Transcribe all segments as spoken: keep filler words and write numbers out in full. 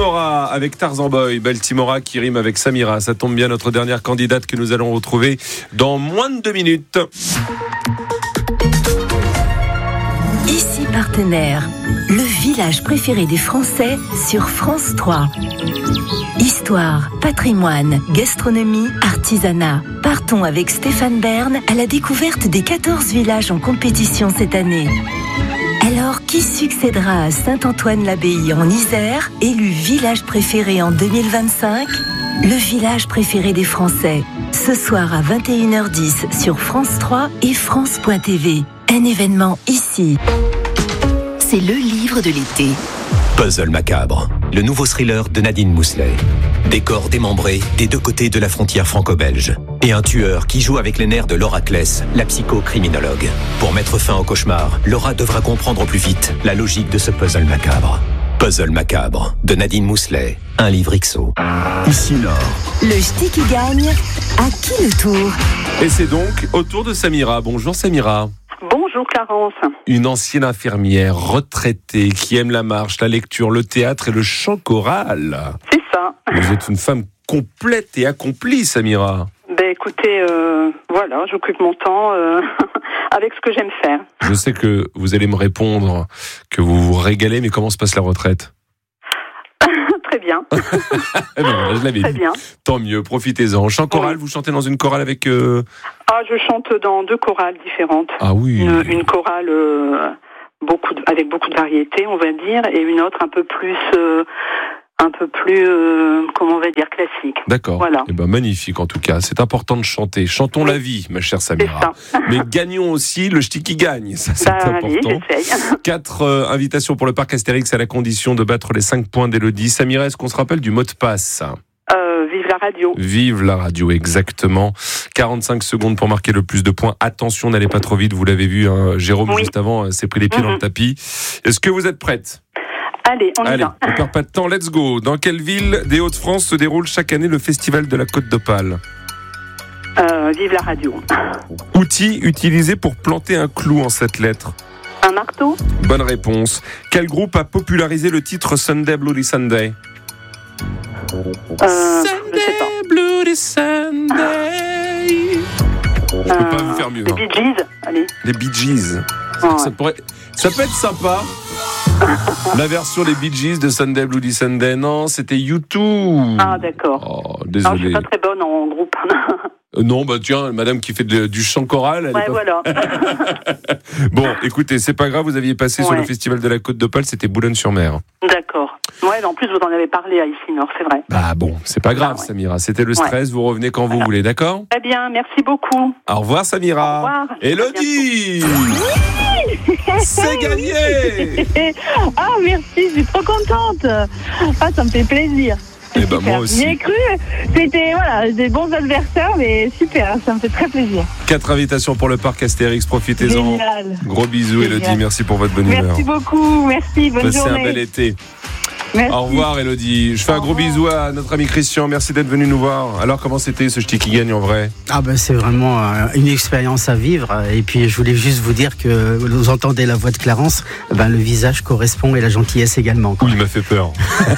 Baltimora avec Tarzan Boy. Baltimora qui rime avec Samira. Ça tombe bien, notre dernière candidate que nous allons retrouver dans moins de deux minutes. Ici Partenaire, le village préféré des Français sur France trois. Histoire, patrimoine, gastronomie, artisanat. Partons avec Stéphane Bern à la découverte des quatorze villages en compétition cette année. Alors, qui succédera à Saint-Antoine-l'Abbaye en Isère, élu village préféré en deux mille vingt-cinq ? Le village préféré des Français. Ce soir à vingt et une heures dix sur France trois et France point T V. Un événement ici. C'est le livre de l'été. Puzzle macabre, le nouveau thriller de Nadine Mousselet. Décor démembré des deux côtés de la frontière franco-belge. Et un tueur qui joue avec les nerfs de Laura Kless, la psychocriminologue. Pour mettre fin au cauchemar, Laura devra comprendre au plus vite la logique de ce puzzle macabre. Puzzle macabre, de Nadine Mousselet, un livre X O. Ici Nord. Le ch'ti qui gagne, à qui le tour ? Et c'est donc au tour de Samira. Bonjour Samira. Bonjour Clarence. Une ancienne infirmière retraitée qui aime la marche, la lecture, le théâtre et le chant choral. C'est ça. Vous êtes une femme complète et accomplie, Samira. Ben écoutez, euh, voilà, j'occupe mon temps euh, avec ce que j'aime faire. Je sais que vous allez me répondre que vous vous régalez, mais comment se passe la retraite ? Très bien. Eh ben, je l'avais Très dit. bien. Tant mieux, profitez-en. Chant choral, Oui. Vous chantez dans une chorale avec... Euh... Ah, je chante dans deux chorales différentes. Ah oui. Une, une chorale euh, beaucoup de, avec beaucoup de variétés, on va dire, et une autre un peu plus, euh, un peu plus, euh, comment on va dire, classique. D'accord. Voilà. Eh ben, magnifique en tout cas. C'est important de chanter. Chantons Oui. la vie, ma chère Samira. C'est ça. Mais gagnons aussi le ch'ti qui gagne. Ça, c'est Bah, allez, important. j'essaye. Quatre euh, invitations pour le parc Astérix à la condition de battre les cinq points d'Élodie. Samira, est-ce qu'on se rappelle du mot de passe ? Euh, vive la radio. Vive la radio, exactement. quarante-cinq secondes pour marquer le plus de points. Attention, n'allez pas trop vite. Vous l'avez vu, hein, Jérôme, Oui. juste avant, euh, s'est pris les pieds Mm-hmm. dans le tapis. Est-ce que vous êtes prête ? Allez, on y Allez, va. on perd pas de temps, let's go. Dans quelle ville des Hauts-de-France se déroule chaque année le festival de la Côte d'Opale ? Euh, vive la radio. Outil utilisé pour planter un clou en cette lettre. Un marteau. Bonne réponse. Quel groupe a popularisé le titre Sunday Bloody Sunday ? Euh, je sais pas. Bloody Sunday. Je peux pas vous faire mieux. Les hein. Bee Gees. Allez. Les Bee Gees. Ouais. Ça, pourrait... ça peut être sympa. La version les Bee Gees de Sunday Bloody Sunday. Non, c'était U deux. Ah, d'accord. Oh, Non, je désolé. suis pas très bonne en groupe. Euh, non, bah tiens, madame qui fait de- du chant choral. Elle Ouais, est pas... voilà. Bon, écoutez, c'est pas grave, vous aviez passé sur Ouais. le festival de la Côte d'Opale, c'était Boulogne-sur-Mer. D'accord. Ouais, en plus, vous en avez parlé à Ici Nord, c'est vrai. Bah bon, c'est pas grave, Ah ouais. Samira. C'était le stress, vous revenez quand vous Voilà. voulez, d'accord ? Très bien, merci beaucoup. Au revoir, Samira. Au revoir. Élodie, c'est gagné. Ah merci, je suis trop contente. Ah, ça me fait plaisir. Eh ben, Super. moi aussi. J'y ai cru. C'était voilà, des bons adversaires, mais super, ça me fait très plaisir. Quatre invitations pour le parc Astérix, profitez-en. Génial. Gros bisous, Génial. Élodie, merci pour votre bonne humeur. Merci beaucoup, merci, bonne Passez journée. un bel été. Merci. Au revoir, Élodie. Je fais Au un gros revoir. bisou à notre ami Christian. Merci d'être venu nous voir. Alors, comment c'était ce ch'ti qui gagne en vrai ? Ah ben c'est vraiment euh, une expérience à vivre. Et puis je voulais juste vous dire que vous entendez la voix de Clarence, ben le visage correspond et la gentillesse également. quoi. Ouh, il m'a fait peur.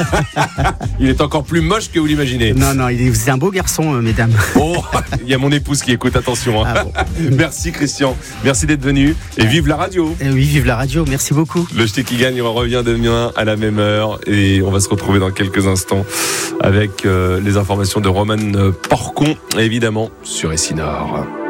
Il est encore plus moche que vous l'imaginez. Non, non, il est, vous êtes un beau garçon, euh, mesdames. Oh, il y a mon épouse qui écoute, attention. hein. Ah bon. Merci Christian, merci d'être venu et vive la radio. Et oui, vive la radio, merci beaucoup. Le ch'ti qui gagne, on revient demain à la même heure et on va se retrouver dans quelques instants avec euh, les informations de Roman Porcon, évidemment sur Essinor.